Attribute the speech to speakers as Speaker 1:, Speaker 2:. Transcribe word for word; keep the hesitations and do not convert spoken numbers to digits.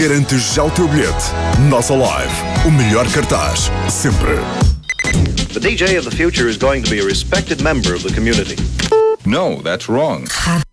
Speaker 1: Garante já o teu bilhete. Nossa Live, o melhor cartaz, sempre.
Speaker 2: The D J of the future is going to be a respected member of the community.
Speaker 3: No, that's wrong.